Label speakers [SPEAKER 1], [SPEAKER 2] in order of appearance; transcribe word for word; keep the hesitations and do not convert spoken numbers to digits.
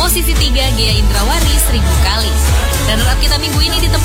[SPEAKER 1] posisi tiga Gea Indrawari seribu kali. Runner up kita minggu ini ditemani